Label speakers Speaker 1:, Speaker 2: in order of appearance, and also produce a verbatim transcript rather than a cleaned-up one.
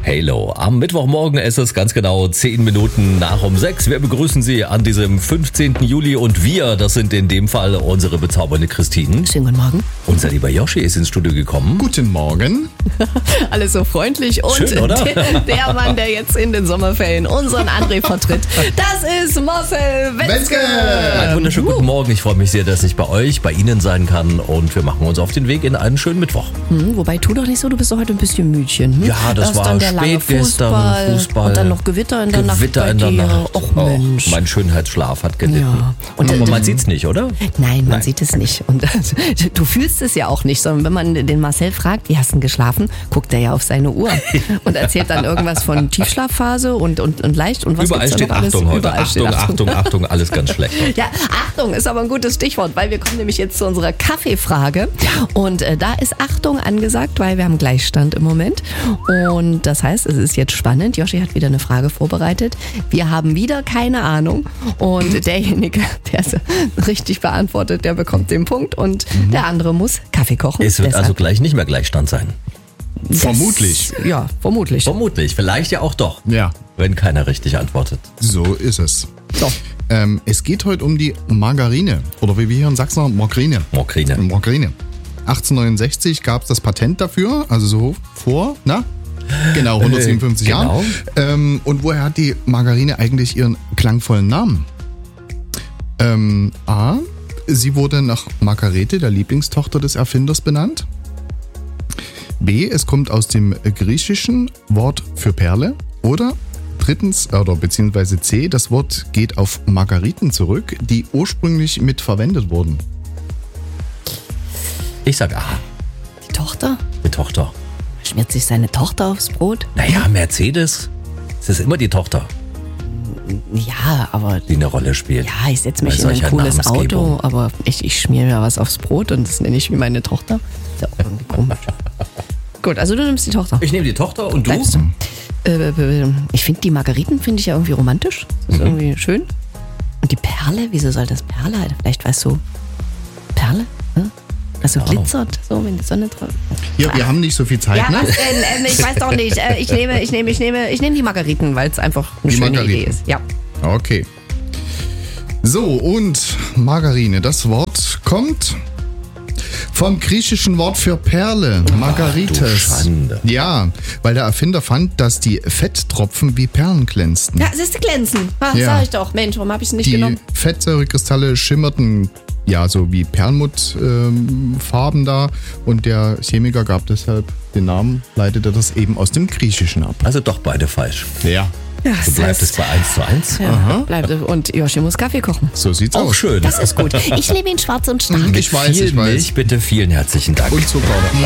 Speaker 1: Halo. Am Mittwochmorgen ist es ganz genau zehn Minuten nach um sechs. Wir begrüßen Sie an diesem fünfzehnten Juli und wir, das sind in dem Fall unsere bezaubernde Christine.
Speaker 2: Schönen guten Morgen.
Speaker 1: Unser lieber Yoshi ist ins Studio gekommen.
Speaker 3: Guten Morgen.
Speaker 2: Alles so freundlich und
Speaker 1: Schön, oder?
Speaker 2: Der, der Mann, der jetzt in den Sommerferien unseren André vertritt, das ist Marcel Wetzke.
Speaker 1: Einen wunderschönen guten Morgen. Ich freue mich sehr, dass ich bei euch, bei Ihnen sein kann und wir machen uns auf den Weg in einen schönen Mittwoch.
Speaker 2: Hm, wobei, tu doch nicht so, du bist doch heute ein bisschen müdchen. Hm?
Speaker 1: Ja, das
Speaker 2: Erst
Speaker 1: war
Speaker 2: dann der lange
Speaker 1: spät gestern,
Speaker 2: Fußball,
Speaker 1: Fußball.
Speaker 2: Und dann noch Gewitter in der
Speaker 1: Gewitter
Speaker 2: Nacht
Speaker 1: in der
Speaker 2: bei dir.
Speaker 1: Nacht.
Speaker 2: Och Mensch.
Speaker 1: Oh, mein Schönheitsschlaf hat gelitten.
Speaker 2: Ja. Und,
Speaker 1: Aber
Speaker 2: äh,
Speaker 1: man sieht's nicht, oder?
Speaker 2: Nein, man
Speaker 1: Nein.
Speaker 2: sieht es nicht. Und äh, du fühlst es ja auch nicht, sondern wenn man den Marcel fragt, wie hast du denn geschlafen, guckt er ja auf seine Uhr und erzählt dann irgendwas von Tiefschlafphase und, und, und leicht und was
Speaker 1: Überall
Speaker 2: gibt's da
Speaker 1: steht
Speaker 2: noch alles?
Speaker 1: Achtung heute.
Speaker 2: Überall steht
Speaker 1: Achtung, Achtung, Achtung, alles ganz schlecht.
Speaker 2: Ja, Achtung ist aber ein gutes Stichwort, weil wir kommen nämlich jetzt zu unserer Kaffeefrage. Und äh, da ist Achtung angesagt, weil wir haben Gleichstand im Moment. Und das heißt, es ist jetzt spannend. Joshi hat wieder eine Frage vorbereitet. Wir haben wieder keine Ahnung. Und derjenige, der es richtig beantwortet, der bekommt den Punkt. Und mhm. der andere muss Kaffee kochen.
Speaker 1: Es wird
Speaker 2: Deshalb.
Speaker 1: also gleich nicht mehr Gleichstand sein.
Speaker 2: Das,
Speaker 3: Vermutlich.
Speaker 2: Ja, vermutlich.
Speaker 1: Vermutlich, vielleicht ja auch doch,
Speaker 3: Ja,
Speaker 1: wenn keiner richtig antwortet.
Speaker 3: so ist es.
Speaker 2: So.
Speaker 3: Ähm, es geht heute um die Margarine. Oder wie wir hier in Sachsen sagen, Margarine.
Speaker 1: Mokrine.
Speaker 3: Margarine. achtzehnhundertneunundsechzig gab es das Patent dafür, also so vor, na? Genau, hundertsiebenundfünfzig
Speaker 1: Äh, genau.
Speaker 3: Jahren. Ähm, und woher hat die Margarine eigentlich ihren klangvollen Namen? Ähm, A. Sie wurde nach Margarete, der Lieblingstochter des Erfinders, benannt. B. Es kommt aus dem griechischen Wort für Perle. Oder drittens, oder beziehungsweise C. Das Wort geht auf Margariten zurück, die ursprünglich mit verwendet wurden.
Speaker 1: Ich sag A,
Speaker 2: Die Tochter?
Speaker 1: die Tochter.
Speaker 2: Schmiert sich seine Tochter aufs Brot?
Speaker 1: Naja, Mercedes, es ist immer die Tochter,
Speaker 2: Ja, aber
Speaker 1: die eine Rolle spielt.
Speaker 2: ja, ich setze mich
Speaker 1: Bei
Speaker 2: in ein
Speaker 1: solcher
Speaker 2: cooles
Speaker 1: Namensgebung.
Speaker 2: Auto, aber ich, ich schmier mir was aufs Brot und das nenne ich wie meine Tochter. Ist ja auch irgendwie komisch. Gut, also du nimmst die Tochter.
Speaker 1: Ich nehme die Tochter und du?
Speaker 2: Bleibst du? Äh, äh, ich finde die Margariten finde ich ja irgendwie romantisch. Das ist
Speaker 1: Mhm.
Speaker 2: irgendwie schön. Und die Perle, wieso soll das Perle? Vielleicht weißt du, Perle? Hm? Also
Speaker 1: Keine Ahnung.
Speaker 2: glitzert, so wenn die Sonne drauf.
Speaker 3: Ja, wir haben nicht so viel Zeit,
Speaker 2: Ja,
Speaker 3: ne?
Speaker 2: was denn? Ähm, ich weiß doch nicht. Äh, ich nehme, ich nehme, ich nehme, ich nehme die Margariten, weil es einfach eine
Speaker 3: Die
Speaker 2: schöne
Speaker 3: Margariten.
Speaker 2: Idee ist. Ja.
Speaker 3: Okay. So, und Margarine. Das Wort kommt vom griechischen Wort für Perle, Margarites.
Speaker 1: du Schande.
Speaker 3: Ja, weil der Erfinder fand, dass die Fetttropfen wie Perlen glänzten.
Speaker 2: Ja, es ist glänzen. Ah,
Speaker 3: Ja.
Speaker 2: Sag ich doch. Mensch, warum habe ich es nicht
Speaker 3: Die
Speaker 2: genommen?
Speaker 3: Fettsäurekristalle schimmerten ja so wie Perlmuttfarben da und der Chemiker gab deshalb den Namen, leitete das eben aus dem Griechischen ab.
Speaker 1: Also doch beide falsch.
Speaker 3: Ja,
Speaker 2: Ja,
Speaker 1: So bleibt es bei eins zu eins.
Speaker 2: Ja, bleibt und Joshi muss Kaffee kochen.
Speaker 3: so sieht's
Speaker 1: Auch
Speaker 3: aus.
Speaker 1: schön.
Speaker 2: Das ist gut. Ich nehme ihn schwarz und stark.
Speaker 3: Ich weiß,
Speaker 1: Viel
Speaker 3: ich weiß.
Speaker 1: Milch, bitte, vielen herzlichen Dank.
Speaker 3: Und Zucker.